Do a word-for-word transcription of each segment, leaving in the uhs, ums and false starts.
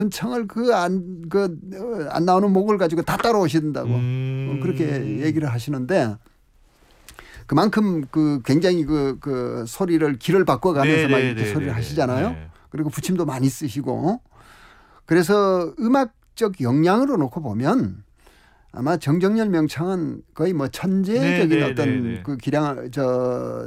청을 그 안 그 안 나오는 목을 가지고 다 따라오신다고 음. 그렇게 얘기를 하시는데 그만큼 그 굉장히 그, 그 소리를 길을 바꿔가면서 막 이렇게 소리를 네네. 하시잖아요. 네. 그리고 붙임도 많이 쓰시고 그래서 음악적 역량으로 놓고 보면 아마 정정열 명창은 거의 뭐 천재적인 네네. 어떤 네네. 그 기량 저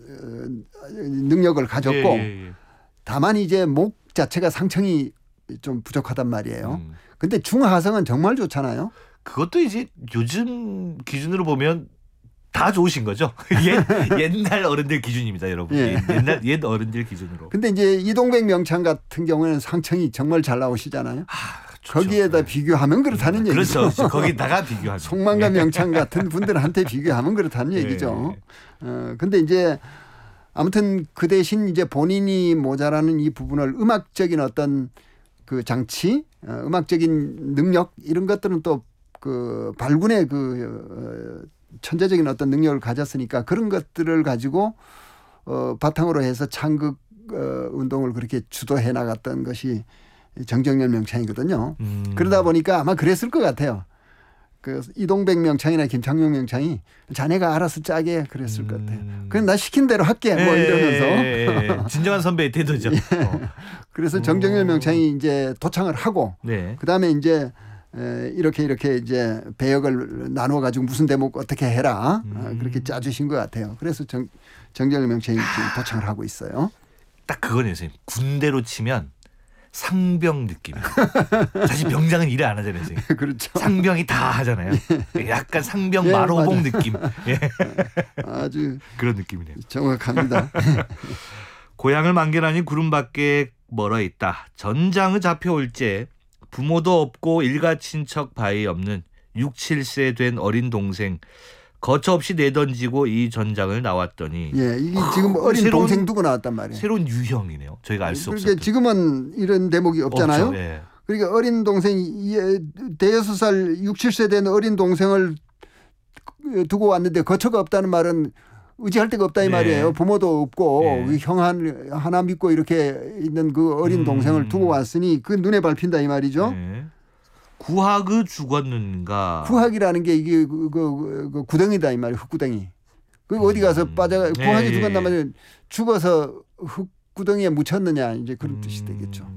능력을 가졌고 네. 다만 이제 목 자체가 상청이 좀 부족하단 말이에요. 음. 근데 중하성은 정말 좋잖아요. 그것도 이제 요즘 기준으로 보면 다 좋으신 거죠. 옛, 옛날 어른들 기준입니다, 여러분. 예. 옛날 옛 어른들 기준으로. 근데 이제 이동백 명창 같은 경우에는 상청이 정말 잘 나오시잖아요. 아, 거기에다 네. 비교하면 그렇다는 음, 얘기죠. 그렇죠. 거기다가 비교하면. 송만가 명창 같은 분들한테 비교하면 그렇다는 네. 얘기죠. 어, 근데 이제 아무튼 그 대신 이제 본인이 모자라는 이 부분을 음악적인 어떤 그 장치, 어, 음악적인 능력 이런 것들은 또 그 발군의 그 어, 천재적인 어떤 능력을 가졌으니까 그런 것들을 가지고 어, 바탕으로 해서 창극 어, 운동을 그렇게 주도해 나갔던 것이 정정열 명창이거든요. 음. 그러다 보니까 아마 그랬을 것 같아요. 그 이동백 명창이나 김창룡 명창이 자네가 알아서 짜게 그랬을 음. 것 같아요. 그럼 나 시킨 대로 할게 뭐 이러면서 진정한 선배의 태도죠. 예. 어. 그래서 정정열 명창이 이제 도창을 하고 네. 그다음에 이제 이렇게 이렇게 이제 배역을 나누어 가지고 무슨 대목 어떻게 해라 음. 그렇게 짜주신 것 같아요. 그래서 정, 정정열 명창이 도창을 하고 있어요. 딱 그거네요, 선생님. 군대로 치면 상병 느낌이에요. 사실 병장은 일을 안 하잖아요, 선생님. 그렇죠. 상병이 다 하잖아요. 약간 상병 예, 마로봉 맞아. 느낌. 예. 아주 그런 느낌이네요. 정확합니다. 고향을 만개하니 구름밖에 멀어 있다. 전장을 잡혀올 제 부모도 없고 일가 친척 바위 없는 육, 칠 세 된 어린 동생 거처 없이 내던지고 이 전장을 나왔더니 예, 이게 지금 어, 어린 새로운, 동생 두고 나왔단 말이에요. 새로운 유형이네요. 저희가 알 수 그러니까 없었던. 지금은 이런 대목이 없잖아요. 없죠, 예. 그러니까 어린 동생이 대여섯 살 육, 칠 세 된 어린 동생을 두고 왔는데 거처가 없다는 말은 의지할 데가 없다 이 말이에요. 네. 부모도 없고 네. 형 한, 하나 믿고 이렇게 있는 그 어린 음. 동생을 두고 왔으니 그 눈에 밟힌다 이 말이죠. 네. 구학의 죽었는가. 구학이라는 게 이게 그, 그, 그 구덩이다 이 말이에요. 흙구덩이. 그 어디 가서 빠져 구학이 네. 죽었다면 죽어서 흙구덩이에 묻혔느냐 이제 그런 음. 뜻이 되겠죠.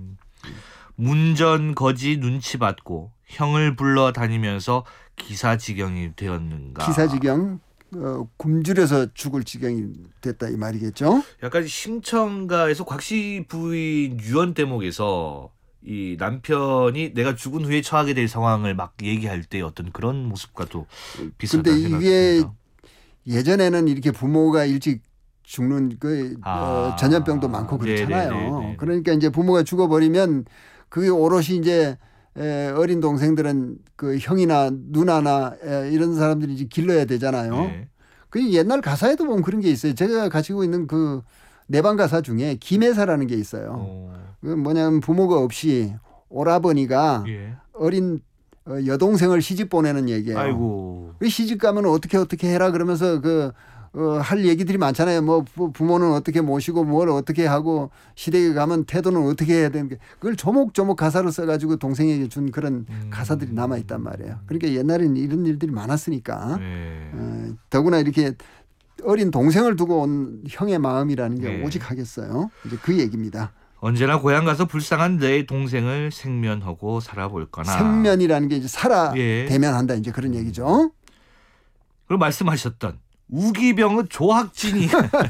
문전 거지 눈치 받고 형을 불러 다니면서 기사지경이 되었는가. 기사지경. 어, 굶주려서 죽을 지경이 됐다 이 말이겠죠. 약간 심청가에서 곽씨 부인 유언 대목에서 이 남편이 내가 죽은 후에 처하게 될 상황을 막 얘기할 때 어떤 그런 모습과도 비슷하다 생각합니다. 근데 이게 예전에는 이렇게 부모가 일찍 죽는 그 아, 어, 전염병도 많고 그렇잖아요. 네네네네. 그러니까 이제 부모가 죽어버리면 그게 오롯이 이제 에, 어린 동생들은 그 형이나 누나나 에, 이런 사람들이 이제 길러야 되잖아요. 네. 그 옛날 가사에도 보면 그런 게 있어요. 제가 가지고 있는 그 내방 가사 중에 김혜사라는 게 있어요. 오. 그 뭐냐면 부모가 없이 오라버니가 예. 어린 여동생을 시집 보내는 얘기예요. 아이고. 시집 가면 어떻게 어떻게 해라 그러면서 그 어, 할 얘기들이 많잖아요. 뭐 부모는 어떻게 모시고 뭘 어떻게 하고 시댁에 가면 태도는 어떻게 해야 되는 게 그걸 조목조목 가사로 써가지고 동생에게 준 그런 음. 가사들이 남아 있단 말이에요. 그러니까 옛날에는 이런 일들이 많았으니까 네. 어, 더구나 이렇게 어린 동생을 두고 온 형의 마음이라는 게 네. 오직하겠어요. 이제 그 얘기입니다. 언제나 고향 가서 불쌍한 내 동생을 생면하고 살아볼거나. 생면이라는 게 이제 살아 예. 대면한다 이제 그런 얘기죠. 그리고 말씀하셨던. 우기병은 조학진이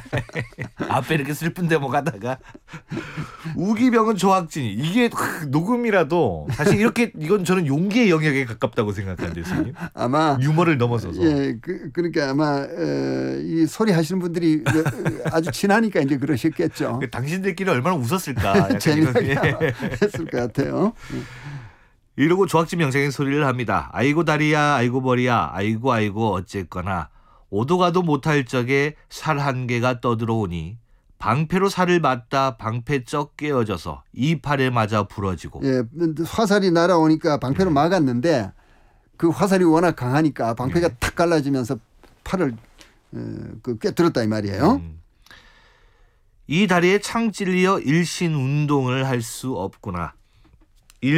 앞에 이렇게 슬픈 대목 하다가 우기병은 조학진이 이게 녹음이라도 사실 이렇게 이건 저는 용기의 영역에 가깝다고 생각하는데 선생님. 아마 유머를 넘어서서 예 그, 그러니까 아마 어, 이 소리 하시는 분들이 아주 친하니까 이제 그러셨겠죠. 당신들끼리 얼마나 웃었을까 재미나게 했을 것 같아요. 이러고 조학진 명창의 소리를 합니다. 아이고 다리야 아이고 머리야 아이고 아이고 어쨌거나 오도 가도 못할 적에 살 한 개가 떠들어오니 방패로 살을 맞다 방패 쩍 깨어져서 이 팔에 맞아 부러지고. 예, 화살이 날아오니까 방패로 네. 막았는데 그 화살이 워낙 강하니까 방패가 네. 탁 갈라지면서 팔을 그 꿰뚫었다 이 말이에요. 음. 이 다리에 창 찔려 일신 운동을 할 수 없구나.